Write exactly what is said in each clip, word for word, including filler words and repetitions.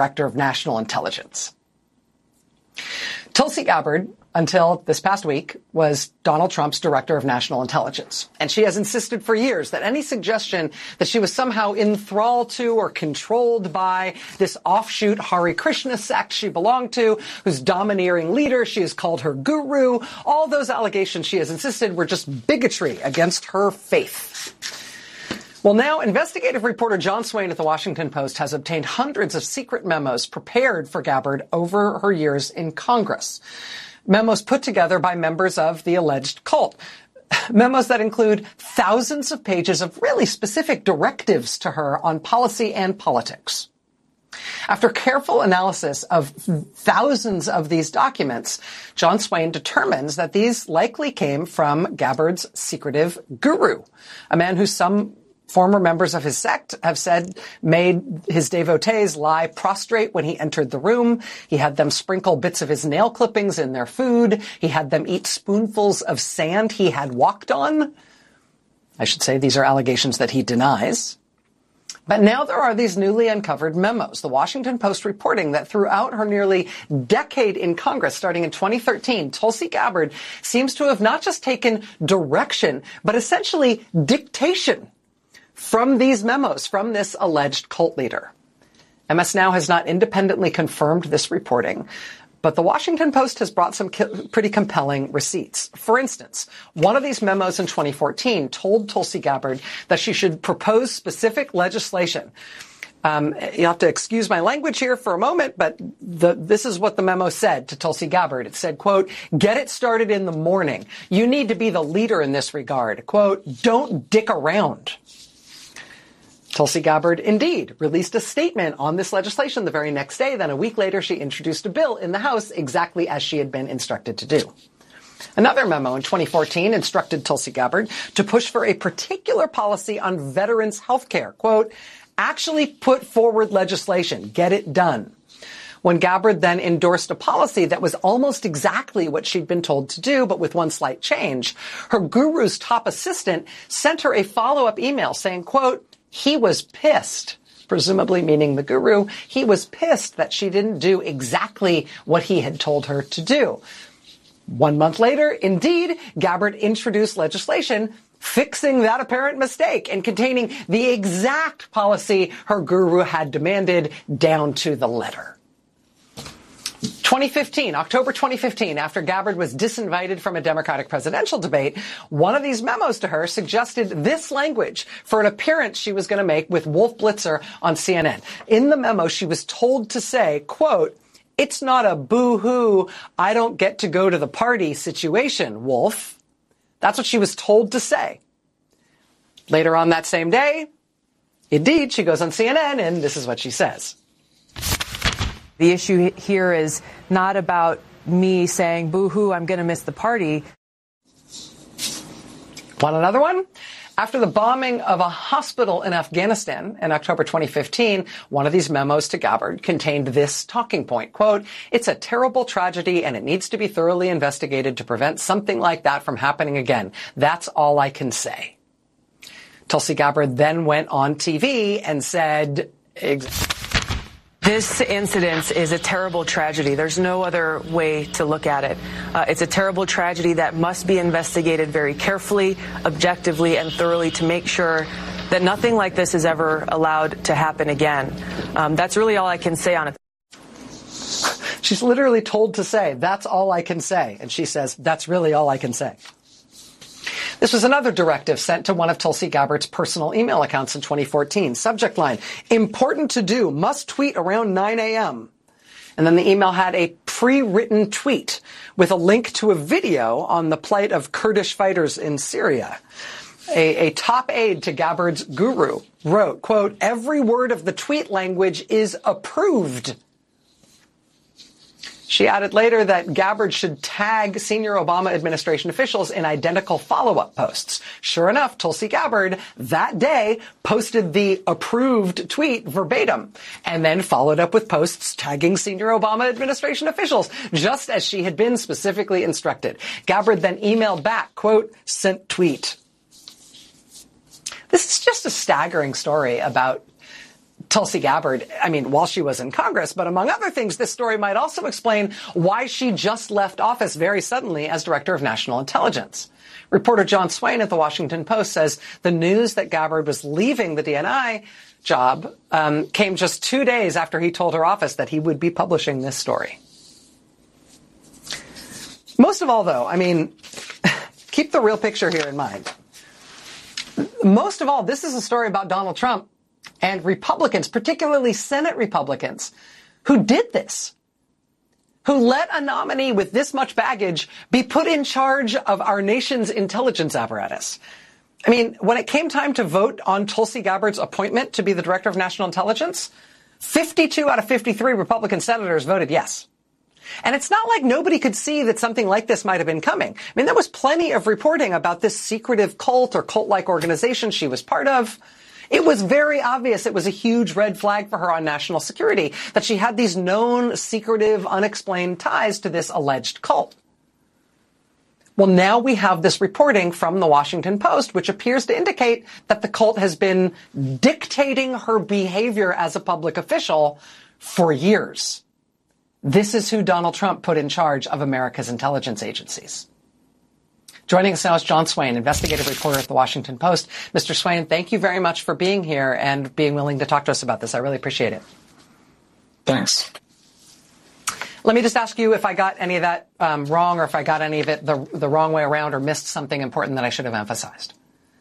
Director of National Intelligence. Tulsi Gabbard, until this past week, was Donald Trump's Director of National Intelligence. And she has insisted for years that any suggestion that she was somehow enthralled to or controlled by this offshoot Hare Krishna sect she belonged to, whose domineering leader she has called her guru, all those allegations, she has insisted, were just bigotry against her faith. Well, now, investigative reporter John Swain at The Washington Post has obtained hundreds of secret memos prepared for Gabbard over her years in Congress. Memos put together by members of the alleged cult. Memos that include thousands of pages of really specific directives to her on policy and politics. After careful analysis of thousands of these documents, John Swain determines that these likely came from Gabbard's secretive guru, a man who some former members of his sect have said made his devotees lie prostrate when he entered the room. He had them sprinkle bits of his nail clippings in their food. He had them eat spoonfuls of sand he had walked on. I should say these are allegations that he denies. But now there are these newly uncovered memos. The Washington Post reporting that throughout her nearly decade in Congress, starting in twenty thirteen, Tulsi Gabbard seems to have not just taken direction, but essentially dictation from these memos, from this alleged cult leader. M S Now has not independently confirmed this reporting, but the Washington Post has brought some ki- pretty compelling receipts. For instance, one of these memos in twenty fourteen told Tulsi Gabbard that she should propose specific legislation. Um, you have to excuse my language here for a moment, but the, this is what the memo said to Tulsi Gabbard. It said, quote, get it started in the morning. You need to be the leader in this regard. Quote, don't dick around. Tulsi Gabbard, indeed, released a statement on this legislation the very next day. Then a week later, she introduced a bill in the House exactly as she had been instructed to do. Another memo in twenty fourteen instructed Tulsi Gabbard to push for a particular policy on veterans' health care. Quote, actually put forward legislation. Get it done. When Gabbard then endorsed a policy that was almost exactly what she'd been told to do, but with one slight change, her guru's top assistant sent her a follow-up email saying, quote, he was pissed, presumably meaning the guru. He was pissed that she didn't do exactly what he had told her to do. One month later, indeed, Gabbard introduced legislation fixing that apparent mistake and containing the exact policy her guru had demanded down to the letter. twenty fifteen, October twenty fifteen, after Gabbard was disinvited from a Democratic presidential debate, one of these memos to her suggested this language for an appearance she was going to make with Wolf Blitzer on C N N. In the memo, she was told to say, quote, it's not a boo-hoo, I don't get to go to the party situation, Wolf. That's what she was told to say. Later on that same day, indeed, she goes on C N N and this is what she says. The issue here is not about me saying, boo-hoo, I'm going to miss the party. Want another one? After the bombing of a hospital in Afghanistan in October twenty fifteen, one of these memos to Gabbard contained this talking point, quote, it's a terrible tragedy and it needs to be thoroughly investigated to prevent something like that from happening again. That's all I can say. Tulsi Gabbard then went on T V and said, exactly. This incident is a terrible tragedy. There's no other way to look at it. Uh, it's a terrible tragedy that must be investigated very carefully, objectively, and thoroughly to make sure that nothing like this is ever allowed to happen again. Um, that's really all I can say on it. She's literally told to say, that's all I can say. And she says, that's really all I can say. This was another directive sent to one of Tulsi Gabbard's personal email accounts in twenty fourteen. Subject line, important to do, must tweet around nine a.m. And then the email had a pre-written tweet with a link to a video on the plight of Kurdish fighters in Syria. A, a top aide to Gabbard's guru wrote, quote, every word of the tweet language is approved. She added later that Gabbard should tag senior Obama administration officials in identical follow-up posts. Sure enough, Tulsi Gabbard that day posted the approved tweet verbatim and then followed up with posts tagging senior Obama administration officials, just as she had been specifically instructed. Gabbard then emailed back, quote, sent tweet. This is just a staggering story about Tulsi Gabbard, I mean, while she was in Congress, but among other things, this story might also explain why she just left office very suddenly as Director of National Intelligence. Reporter John Swain at The Washington Post says the news that Gabbard was leaving the D N I job um, came just two days after he told her office that he would be publishing this story. Most of all, though, I mean, keep the real picture here in mind. Most of all, this is a story about Donald Trump and Republicans, particularly Senate Republicans, who did this, who let a nominee with this much baggage be put in charge of our nation's intelligence apparatus. I mean, when it came time to vote on Tulsi Gabbard's appointment to be the Director of National Intelligence, fifty-two out of fifty-three Republican senators voted yes. And it's not like nobody could see that something like this might have been coming. I mean, there was plenty of reporting about this secretive cult or cult-like organization she was part of. It was very obvious it was a huge red flag for her on national security, that she had these known, secretive, unexplained ties to this alleged cult. Well, now we have this reporting from the Washington Post, which appears to indicate that the cult has been dictating her behavior as a public official for years. This is who Donald Trump put in charge of America's intelligence agencies. Joining us now is John Swain, investigative reporter at The Washington Post. Mister Swain, thank you very much for being here and being willing to talk to us about this. I really appreciate it. Thanks. Let me just ask you if I got any of that um, wrong, or if I got any of it the, the wrong way around, or missed something important that I should have emphasized.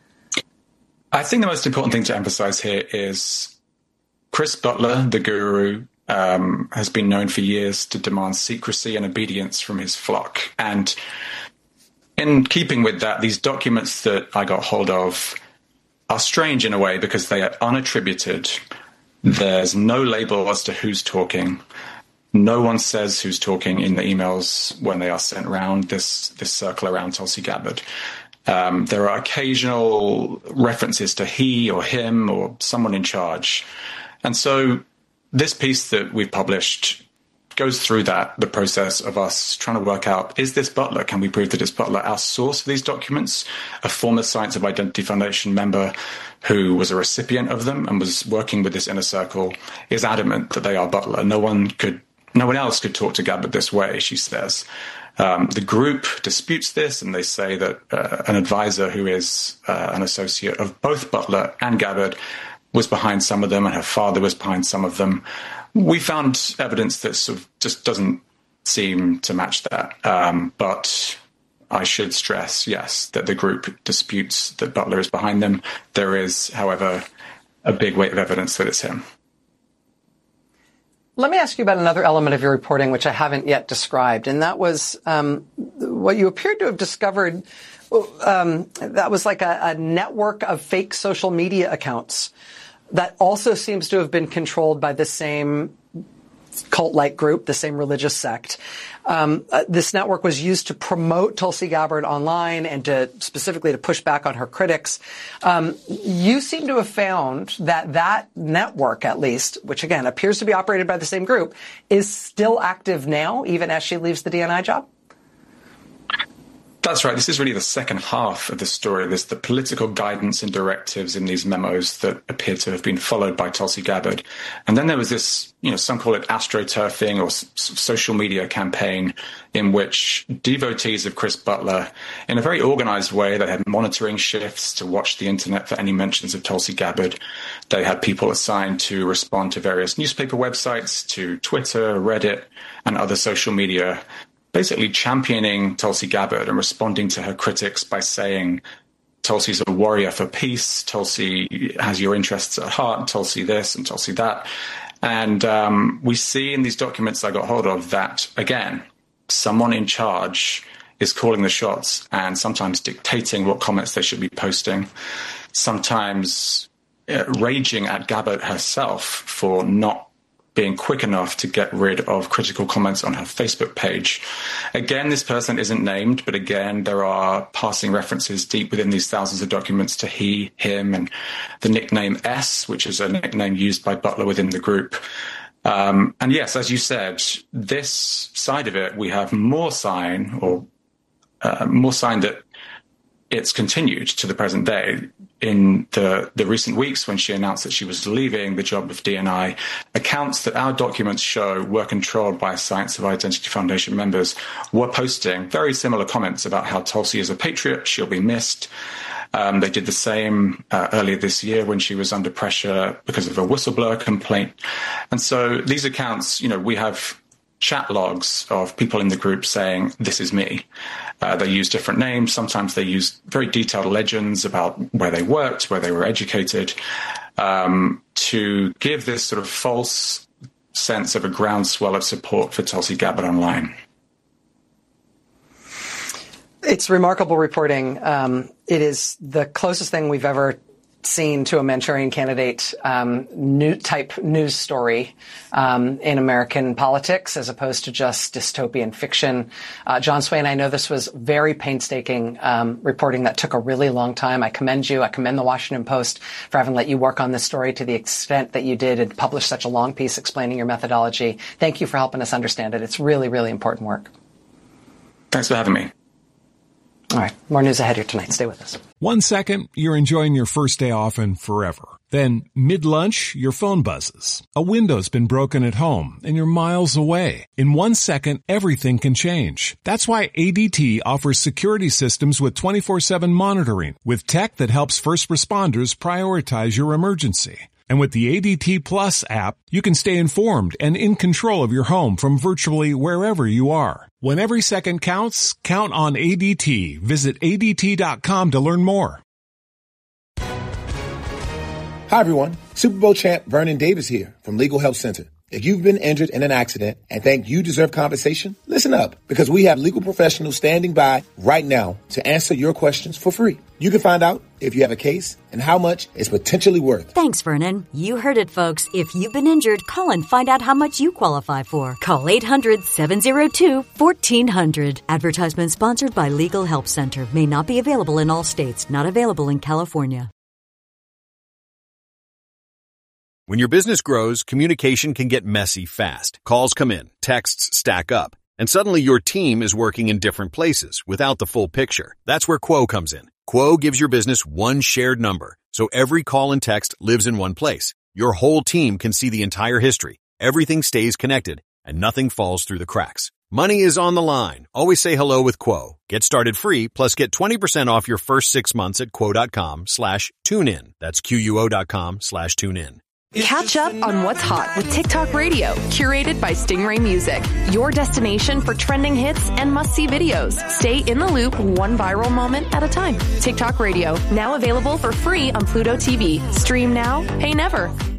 I think the most important thing to emphasize here is Chris Butler, the guru, um, has been known for years to demand secrecy and obedience from his flock. And in keeping with that, these documents that I got hold of are strange in a way because they are unattributed. There's no label as to who's talking. No one says who's talking in the emails when they are sent around this, this circle around Tulsi Gabbard. Um, there are occasional references to he or him or someone in charge. And so this piece that we've published goes through that, the process of us trying to work out, is this Butler? Can we prove that it's Butler? Our source for these documents, a former Science of Identity Foundation member who was a recipient of them and was working with this inner circle, is adamant that they are Butler. No one could, no one else could talk to Gabbard this way, she says. Um, the group disputes this, and they say that uh, an advisor who is uh, an associate of both Butler and Gabbard was behind some of them, and her father was behind some of them. We found evidence that sort of just doesn't seem to match that. Um, but I should stress, yes, that the group disputes that Butler is behind them. There is, however, a big weight of evidence that it's him. Let me ask you about another element of your reporting, which I haven't yet described, and that was um, what you appeared to have discovered. Um, that was like a, a network of fake social media accounts that also seems to have been controlled by the same cult-like group, the same religious sect. Um, uh, this network was used to promote Tulsi Gabbard online and to specifically to push back on her critics. Um, you seem to have found that that network, at least, which again appears to be operated by the same group, is still active now, even as she leaves the D N I job? That's right. This is really the second half of the story. There's the political guidance and directives in these memos that appear to have been followed by Tulsi Gabbard. And then there was this, you know, some call it astroturfing or s- social media campaign in which devotees of Chris Butler, in a very organized way, they had monitoring shifts to watch the internet for any mentions of Tulsi Gabbard. They had people assigned to respond to various newspaper websites, to Twitter, Reddit, and other social media, basically championing Tulsi Gabbard and responding to her critics by saying, Tulsi's a warrior for peace, Tulsi has your interests at heart, Tulsi this and Tulsi that. And um, we see in these documents I got hold of that, again, someone in charge is calling the shots and sometimes dictating what comments they should be posting, sometimes uh, raging at Gabbard herself for not being quick enough to get rid of critical comments on her Facebook page. Again, this person isn't named, but again, there are passing references deep within these thousands of documents to he, him, and the nickname S, which is a nickname used by Butler within the group. Um, and yes, as you said, this side of it, we have more sign or uh, more sign that it's continued to the present day. in the, the recent weeks when she announced that she was leaving the job of D N I, accounts that our documents show were controlled by Science of Identity Foundation members were posting very similar comments about how Tulsi is a patriot, she'll be missed. Um, they did the same uh, earlier this year when she was under pressure because of a whistleblower complaint. And so these accounts, you know, we have chat logs of people in the group saying, this is me. Uh, they use different names. Sometimes they use very detailed legends about where they worked, where they were educated, um, to give this sort of false sense of a groundswell of support for Tulsi Gabbard online. It's remarkable reporting. Um, it is the closest thing we've ever seen to a Manchurian candidate um, new type news story um, in American politics, as opposed to just dystopian fiction. Uh, John Swain, I know this was very painstaking um, reporting that took a really long time. I commend you. I commend the Washington Post for having let you work on this story to the extent that you did and publish such a long piece explaining your methodology. Thank you for helping us understand it. It's really, really important work. Thanks for having me. All right. More news ahead here tonight. Stay with us. One second, you're enjoying your first day off and forever. Then, mid-lunch, your phone buzzes. A window's been broken at home, and you're miles away. In one second, everything can change. That's why A D T offers security systems with twenty-four seven monitoring, with tech that helps first responders prioritize your emergency. And with the A D T Plus app, you can stay informed and in control of your home from virtually wherever you are. When every second counts, count on A D T. Visit A D T dot com to learn more. Hi, everyone. Super Bowl champ Vernon Davis here from Legal Help Center. If you've been injured in an accident and think you deserve compensation, listen up, because we have legal professionals standing by right now to answer your questions for free. You can find out if you have a case and how much it's potentially worth. Thanks, Vernon. You heard it, folks. If you've been injured, call and find out how much you qualify for. Call eight hundred, seven oh two, one four hundred. Advertisement sponsored by Legal Help Center. May not be available in all states. Not available in California. When your business grows, communication can get messy fast. Calls come in, texts stack up, and suddenly your team is working in different places without the full picture. That's where Quo comes in. Quo gives your business one shared number, so every call and text lives in one place. Your whole team can see the entire history. Everything stays connected, and nothing falls through the cracks. Money is on the line. Always say hello with Quo. Get started free, plus get twenty percent off your first six months at quo.com slash tune in. That's Q-U-O dot com slash tune in. Catch up on what's hot with TikTok Radio, curated by Stingray Music. Your destination for trending hits and must-see videos. Stay in the loop, one viral moment at a time. TikTok Radio, now available for free on Pluto T V. Stream now, pay never.